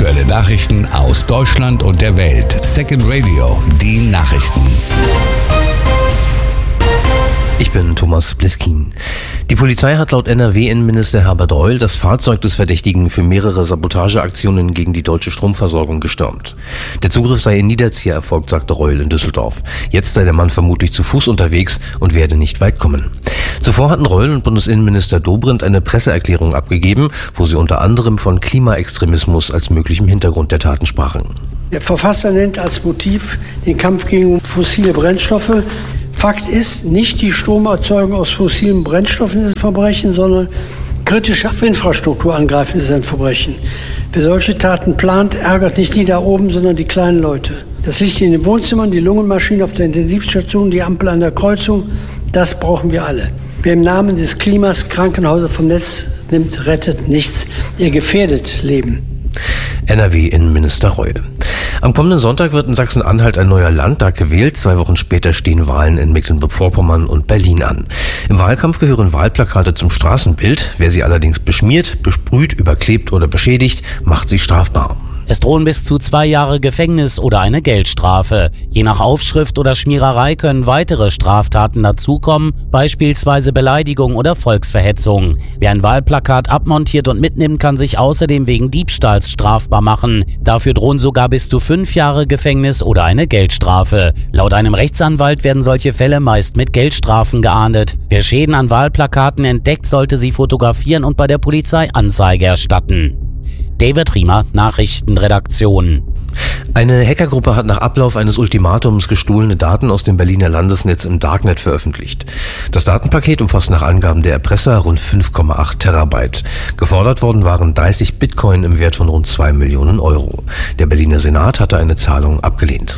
Aktuelle Nachrichten aus Deutschland und der Welt. Second Radio, die Nachrichten. Ich bin Thomas Bliskin. Die Polizei hat laut NRW-Innenminister Herbert Reul das Fahrzeug des Verdächtigen für mehrere Sabotageaktionen gegen die deutsche Stromversorgung gestürmt. Der Zugriff sei in Niederzieher erfolgt, sagte Reul in Düsseldorf. Jetzt sei der Mann vermutlich zu Fuß unterwegs und werde nicht weit kommen. Zuvor hatten Reul und Bundesinnenminister Dobrindt eine Presseerklärung abgegeben, wo sie unter anderem von Klimaextremismus als möglichem Hintergrund der Taten sprachen. Der Verfasser nennt als Motiv den Kampf gegen fossile Brennstoffe. Fakt ist, nicht die Stromerzeugung aus fossilen Brennstoffen ist ein Verbrechen, sondern kritische Infrastruktur angreifen ist ein Verbrechen. Wer solche Taten plant, ärgert nicht die da oben, sondern die kleinen Leute. Das Licht in den Wohnzimmern, die Lungenmaschine auf der Intensivstation, die Ampel an der Kreuzung, das brauchen wir alle. Wer im Namen des Klimas Krankenhäuser vom Netz nimmt, rettet nichts. Er gefährdet Leben. NRW-Innenminister Reul. Am kommenden Sonntag wird in Sachsen-Anhalt ein neuer Landtag gewählt. 2 Wochen später stehen Wahlen in Mecklenburg-Vorpommern und Berlin an. Im Wahlkampf gehören Wahlplakate zum Straßenbild. Wer sie allerdings beschmiert, besprüht, überklebt oder beschädigt, macht sie strafbar. Es drohen bis zu 2 Jahre Gefängnis oder eine Geldstrafe. Je nach Aufschrift oder Schmiererei können weitere Straftaten dazukommen, beispielsweise Beleidigung oder Volksverhetzung. Wer ein Wahlplakat abmontiert und mitnimmt, kann sich außerdem wegen Diebstahls strafbar machen. Dafür drohen sogar bis zu 5 Jahre Gefängnis oder eine Geldstrafe. Laut einem Rechtsanwalt werden solche Fälle meist mit Geldstrafen geahndet. Wer Schäden an Wahlplakaten entdeckt, sollte sie fotografieren und bei der Polizei Anzeige erstatten. David Riemer, Nachrichtenredaktion. Eine Hackergruppe hat nach Ablauf eines Ultimatums gestohlene Daten aus dem Berliner Landesnetz im Darknet veröffentlicht. Das Datenpaket umfasst nach Angaben der Erpresser rund 5,8 Terabyte. Gefordert worden waren 30 Bitcoin im Wert von rund 2 Millionen Euro. Der Berliner Senat hatte eine Zahlung abgelehnt.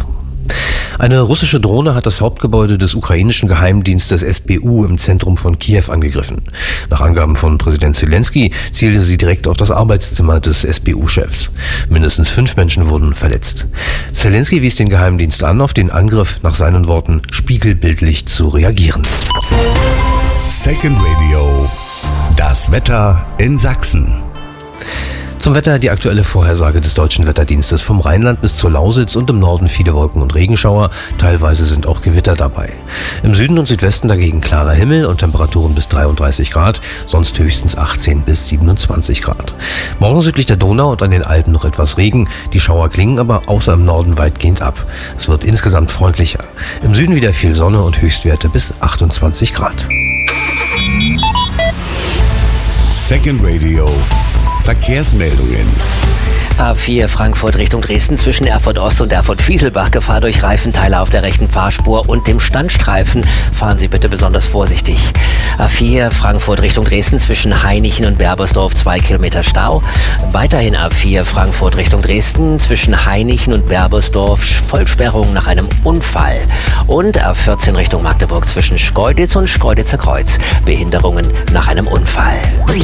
Eine russische Drohne hat das Hauptgebäude des ukrainischen Geheimdienstes SBU im Zentrum von Kiew angegriffen. Nach Angaben von Präsident Zelensky zielte sie direkt auf das Arbeitszimmer des SBU-Chefs. Mindestens 5 Menschen wurden verletzt. Zelensky wies den Geheimdienst an, auf den Angriff nach seinen Worten spiegelbildlich zu reagieren. Second Radio, das Wetter in Sachsen. Zum Wetter die aktuelle Vorhersage des Deutschen Wetterdienstes. Vom Rheinland bis zur Lausitz und im Norden viele Wolken und Regenschauer. Teilweise sind auch Gewitter dabei. Im Süden und Südwesten dagegen klarer Himmel und Temperaturen bis 33 Grad, sonst höchstens 18 bis 27 Grad. Morgen südlich der Donau und an den Alpen noch etwas Regen. Die Schauer klingen aber außer im Norden weitgehend ab. Es wird insgesamt freundlicher. Im Süden wieder viel Sonne und Höchstwerte bis 28 Grad. Second Radio. Verkehrsmeldungen. A4 Frankfurt Richtung Dresden zwischen Erfurt Ost und Erfurt Fieselbach. Gefahr durch Reifenteile auf der rechten Fahrspur und dem Standstreifen. Fahren Sie bitte besonders vorsichtig. A4 Frankfurt Richtung Dresden zwischen Hainichen und Berbersdorf 2 Kilometer Stau. Weiterhin A4 Frankfurt Richtung Dresden zwischen Hainichen und Berbersdorf Vollsperrung nach einem Unfall. Und A14 Richtung Magdeburg zwischen Schkeuditz und Schkeuditzer Kreuz. Behinderungen nach einem Unfall.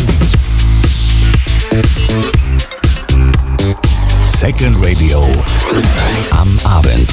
Second Radio am Abend.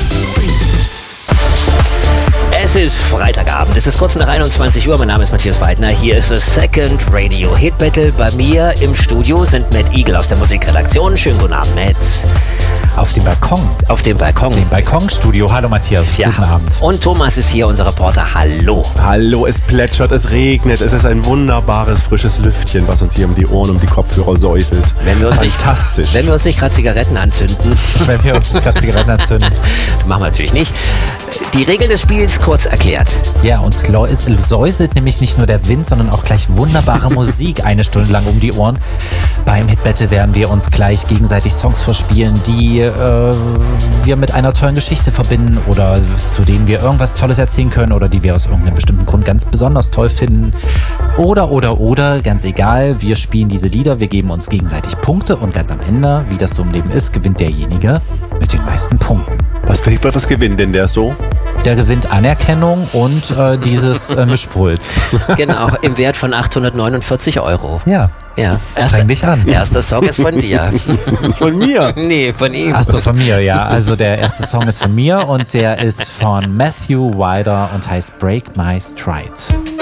Es ist Freitagabend, es ist kurz nach 21 Uhr, mein Name ist Matthias Weidner, hier ist das Second Radio Hit Battle. Bei mir im Studio sind Matt Eagle aus der Musikredaktion. Schönen guten Abend, Matt. Auf dem Balkon. Auf dem Balkon. Dem Balkonstudio. Hallo Matthias, ja. Guten Abend. Und Thomas ist hier, unser Reporter. Hallo. Hallo, es plätschert, es regnet, es ist ein wunderbares, frisches Lüftchen, was uns hier um die Ohren, um die Kopfhörer säuselt. Fantastisch. Wenn wir uns nicht gerade Zigaretten anzünden. Wenn wir uns nicht gerade Zigaretten anzünden. Das machen wir natürlich nicht. Die Regeln des Spiels kurz erklärt. Ja, uns säuselt nämlich nicht nur der Wind, sondern auch gleich wunderbare Musik 1 Stunde lang um die Ohren. Beim Hit Battle werden wir uns gleich gegenseitig Songs vorspielen, die wir mit einer tollen Geschichte verbinden oder zu denen wir irgendwas Tolles erzählen können oder die wir aus irgendeinem bestimmten Grund ganz besonders toll finden. Oder, ganz egal, wir spielen diese Lieder, wir geben uns gegenseitig Punkte und ganz am Ende, wie das so im Leben ist, gewinnt derjenige mit den meisten Punkten. Was gewinnt denn der so? Der gewinnt Anerkennung und dieses Mischpult. Genau, im Wert von 849 €. Ja. Ja. Streng dich an. Erster Song ist von dir. Von mir? Nee, von ihm. Achso, von mir, ja. Also der erste Song ist von mir und der ist von Matthew Wilder und heißt Break My Stride.